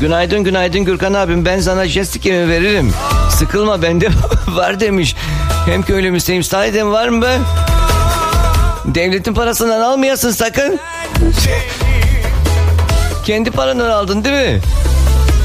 Günaydın Gürkan abim, ben sana jestikimi veririm. Sıkılma, bende var demiş. Hem köylü müstehim, sahiden var mı be? Devletin parasından almayasın sakın. Kendi parandan aldın değil mi?